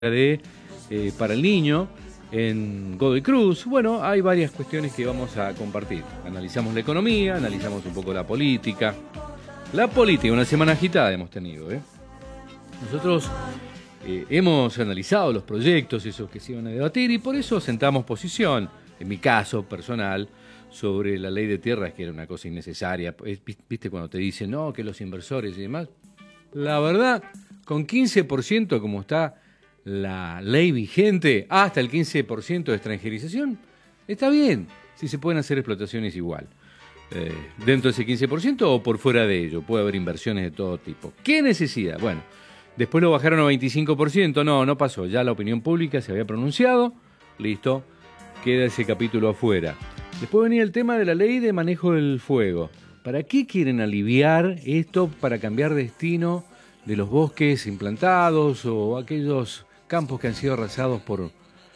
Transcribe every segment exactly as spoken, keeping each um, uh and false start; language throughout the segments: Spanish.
de eh, para el niño en Godoy Cruz. Bueno, hay varias cuestiones que vamos a compartir. Analizamos la economía, analizamos un poco la política. La política, una semana agitada hemos tenido, ¿eh? Nosotros eh, hemos analizado los proyectos, esos que se iban a debatir, y por eso sentamos posición, en mi caso personal, sobre la ley de tierras, que era una cosa innecesaria. ¿Viste cuando te dicen, no, que los inversores y demás? La verdad, con quince por ciento como está la ley vigente, hasta el quince por ciento de extranjerización, está bien, si se pueden hacer explotaciones igual. Eh, dentro de ese quince por ciento o por fuera de ello, puede haber inversiones de todo tipo. ¿Qué necesidad? Bueno, después lo bajaron a veinticinco por ciento, no, no pasó, ya la opinión pública se había pronunciado, listo, queda ese capítulo afuera. Después venía el tema de la ley de manejo del fuego. ¿Para qué quieren aliviar esto para cambiar destino de los bosques implantados o aquellos campos que han sido arrasados por,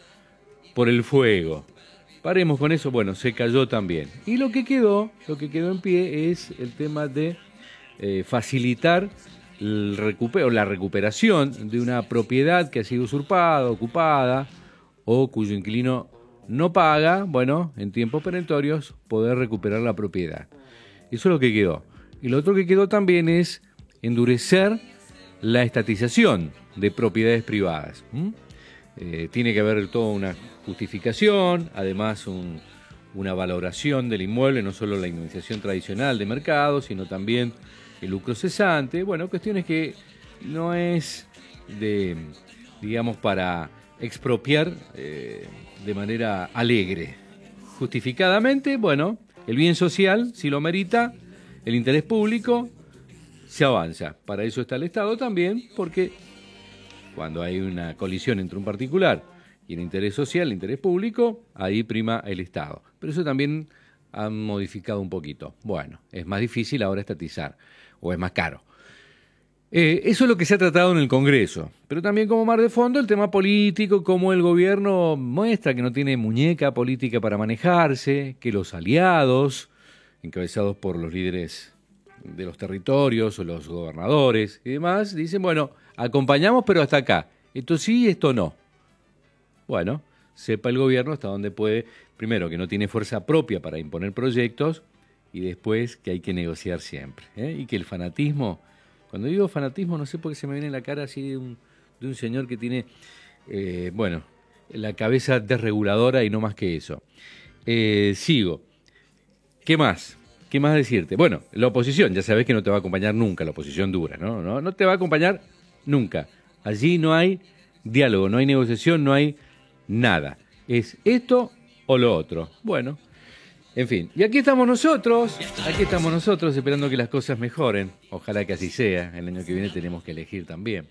por el fuego? Paremos con eso. Bueno, se cayó también. Y lo que quedó, lo que quedó en pie es el tema de eh, facilitar el recupero, la recuperación de una propiedad que ha sido usurpada, ocupada, o cuyo inquilino no paga, bueno, en tiempos perentorios, poder recuperar la propiedad. Eso es lo que quedó. Y lo otro que quedó también es endurecer la estatización de propiedades privadas. ¿Mm? Eh, tiene que haber toda una justificación, además un, una valoración del inmueble, no solo la indemnización tradicional de mercado, sino también el lucro cesante. Bueno, cuestiones que no es de, digamos, para expropiar eh, de manera alegre. Justificadamente, bueno, el bien social, si lo merita, el interés público, se avanza. Para eso está el Estado también, porque cuando hay una colisión entre un particular y el interés social, el interés público, ahí prima el Estado. Pero eso también han modificado un poquito. Bueno, es más difícil ahora estatizar, o es más caro. Eh, eso es lo que se ha tratado en el Congreso, pero también como mar de fondo el tema político, como el gobierno muestra que no tiene muñeca política para manejarse, que los aliados, encabezados por los líderes de los territorios o los gobernadores y demás, dicen, bueno, acompañamos pero hasta acá, esto sí, esto no. Bueno, sepa el gobierno hasta dónde puede, primero que no tiene fuerza propia para imponer proyectos y después que hay que negociar siempre, ¿eh? Y que el fanatismo, cuando digo fanatismo no sé por qué se me viene en la cara así de un, de un señor que tiene, eh, bueno, la cabeza desreguladora y no más que eso. Eh, sigo. ¿Qué más? ¿Qué más decirte? Bueno, la oposición, ya sabés que no te va a acompañar nunca, la oposición dura, ¿no? No, no te va a acompañar nunca. Allí no hay diálogo, no hay negociación, no hay nada. Es esto o lo otro. Bueno, en fin. Y aquí estamos nosotros, aquí estamos nosotros esperando que las cosas mejoren. Ojalá que así sea. El año que viene tenemos que elegir también.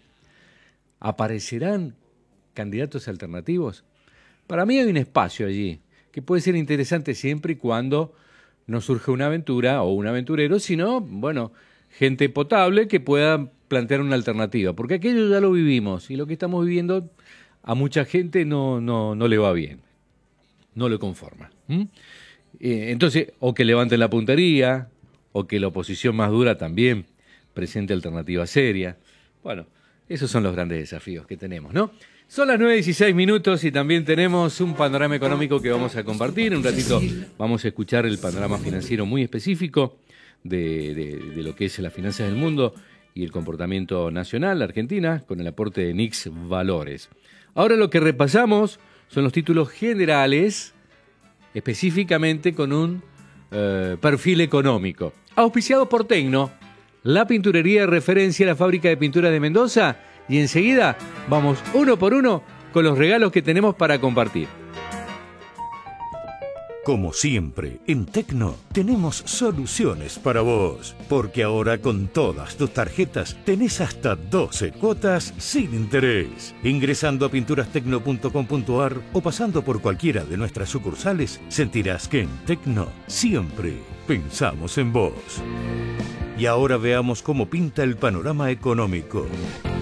¿Aparecerán candidatos alternativos? Para mí hay un espacio allí que puede ser interesante siempre y cuando no surge una aventura o un aventurero, sino, bueno, gente potable que pueda plantear una alternativa, porque aquello ya lo vivimos y lo que estamos viviendo a mucha gente no, no, no le va bien, no le conforma. ¿Mm? Eh, entonces, o que levanten la puntería, o que la oposición más dura también presente alternativas serias. Bueno, esos son los grandes desafíos que tenemos, ¿no? Son las nueve y dieciséis minutos y también tenemos un panorama económico que vamos a compartir. En un ratito vamos a escuchar el panorama financiero muy específico de, de, de lo que es las finanzas del mundo y el comportamiento nacional, la Argentina, con el aporte de N I X Valores. Ahora lo que repasamos son los títulos generales, específicamente con un eh, perfil económico. Auspiciado por Tecno, la pinturería de referencia a la fábrica de pintura de Mendoza. Y enseguida vamos uno por uno con los regalos que tenemos para compartir. Como siempre, en Tecno tenemos soluciones para vos. Porque ahora con todas tus tarjetas tenés hasta doce cuotas sin interés. Ingresando a pinturas tecno punto com punto a r o pasando por cualquiera de nuestras sucursales, sentirás que en Tecno siempre pensamos en vos. Y ahora veamos cómo pinta el panorama económico.